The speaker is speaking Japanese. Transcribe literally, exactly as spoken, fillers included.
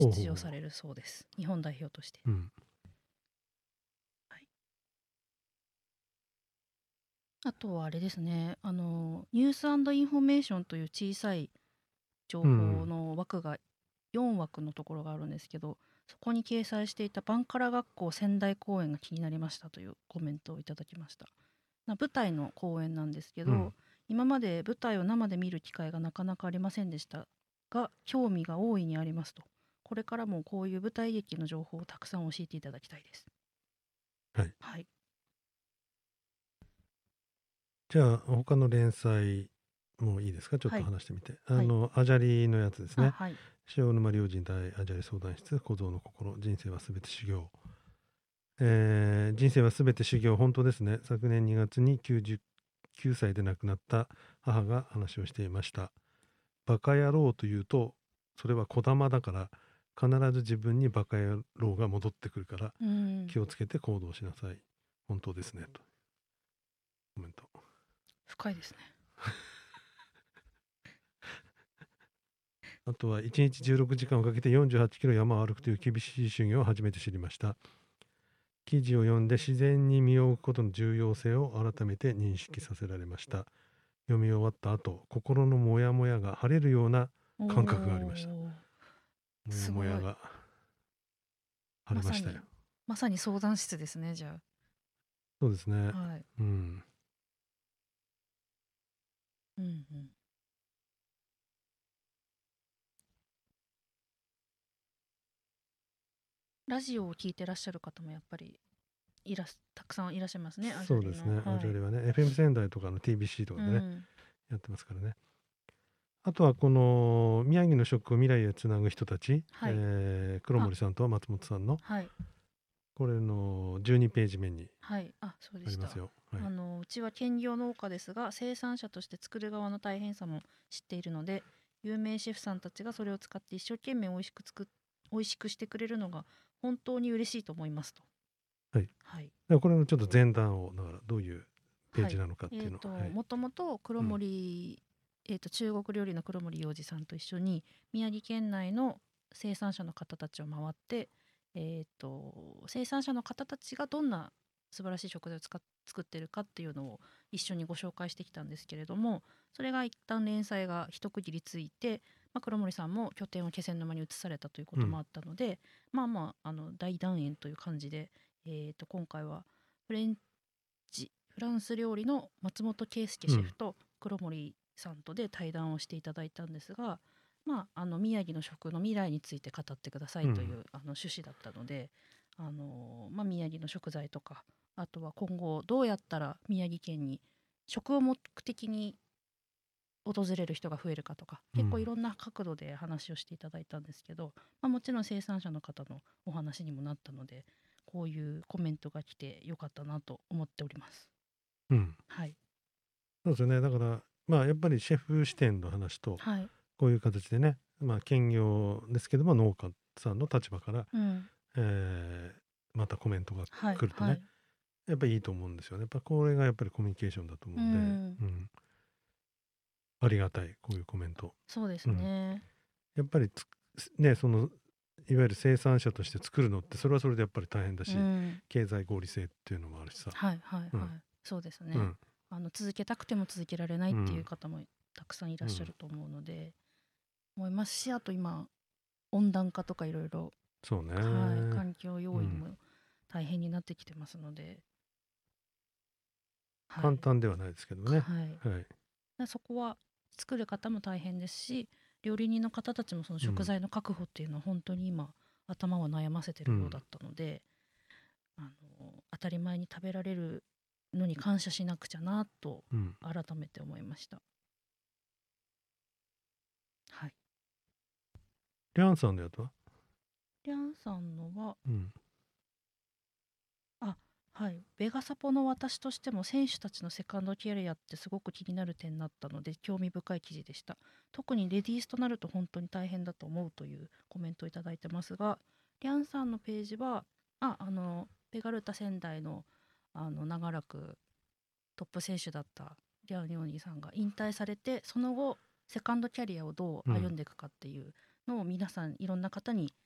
出場されるそうです。日本代表として。 うん。 はい、あとはあれですね、あのニュース&インフォメーションという小さい情報の枠がよんわくのところがあるんですけど、そこに掲載していたバンカラ学校仙台公演が気になりましたというコメントをいただきました。舞台の公演なんですけど、うん、今まで舞台を生で見る機会がなかなかありませんでしたが、興味が大いにありますと。これからもこういう舞台劇の情報をたくさん教えていただきたいです。 はい、 はい、 じゃあ他の連載もいいですか、ちょっと話してみて。はい、あのアジャリのやつですね。はい、塩沼良人大アジャリ相談室、小僧の心、人生はすべて修行。えー、人生はすべて修行、本当ですね。昨年にがつにきゅうじゅうきゅうさいで亡くなった母が話をしていました。バカ野郎というとそれは小玉だから、必ず自分にバカ野郎が戻ってくるから気をつけて行動しなさい。本当ですねとコメント。 深いですね。 あとはいちにちじゅうろくじかんをかけてよんじゅうはちキロ山を歩くという厳しい修行を初めて知りました。記事を読んで自然に身を置くことの重要性を改めて認識させられました。読み終わった後、心のモヤモヤが晴れるような感覚がありました。モヤモヤが晴れましたよ。ま、 まさに相談室ですね、じゃあ。 そうですね。はい、うん。 うんうん。ラジオを聞いてらっしゃる方もやっぱりいらたくさんいらっしゃいますね。 そうですね。アジャリはね、エフエム 仙台とかの ティービーシー とかでね、うん、やってますからね。あとはこの宮城の食を未来へつなぐ人たち、はい、えー、黒森さんと松本さんの、はい、これのじゅうにページ目にありますよ。 はい、あのうちは兼業農家ですが、生産者として作る側の大変さも知っているので、有名シェフさんたちがそれを使って一生懸命おいしく作っ美味しくしてくれるのが本当に嬉しいと思いますと。 はい、はい、これのちょっと前段をだからどういうページなのかっていうのを、 もともと黒森、うん、えー、と中国料理の黒森洋二さんと一緒に宮城県内の生産者の方たちを回って、えー、と生産者の方たちがどんな素晴らしい食材を使っ作ってるかっていうのを一緒にご紹介してきたんですけれども、それが一旦連載が一区切りついて、まあ、黒森さんも拠点を気仙沼に移されたということもあったので、うん、まあまああの大団円という感じで、えー、と今回はフレンチフランス料理の松本圭介シェフと黒森さんとで対談をしていただいたんですが、うん、まあ、あの宮城の食の未来について語ってくださいという、うん、あの趣旨だったので、あの、まあ、宮城の食材とか、あとは今後どうやったら宮城県に食を目的に訪れる人が増えるかとか、結構いろんな角度で話をしていただいたんですけど、まあ、もちろん生産者の方のお話にもなったので、こういうコメントが来てよかったなと思っております。 うん、 はい、 そうですよね。だからまあやっぱりシェフ視点の話と、はい、こういう形でね、まあ兼業ですけども農家さんの立場から、うん、えー、またコメントが来るとね、はいはい、やっぱりいいと思うんですよね。やっぱこれがやっぱりコミュニケーションだと思うんで、うんうん、ありがたいこういうコメント。 そうですね。 うん、やっぱりね、そのいわゆる生産者として作るのってそれはそれでやっぱり大変だし、うん、経済合理性っていうのもあるしさ。 はいはいはい、うん、そうですね、うん、あの続けたくても続けられないっていう方もたくさんいらっしゃると思うので、うん、思いますし、あと今温暖化とかいろいろ、 そうね、 はい、環境要因も大変になってきてますので、 はい、簡単ではないですけどね、 はいはい、そこは作る方も大変ですし、料理人の方たちもその食材の確保っていうのは本当に今、うん、頭を悩ませてるようだったので、うん、あの当たり前に食べられるのに感謝しなくちゃなと改めて思いました。うん、はい。 リャンさんのやつは？ リャンさんのは、うん、あ、はい、ベガサポの私としても選手たちのセカンドキャリアってすごく気になる点だったので興味深い記事でした。特にレディースとなると本当に大変だと思うというコメントをいただいてますが、リャンさんのページはああのベガルタ仙台のあの長らくトップ選手だったリャン・ヨーニーさんが引退されて、その後セカンドキャリアをどう歩んでいくかっていうのを皆さんいろんな方に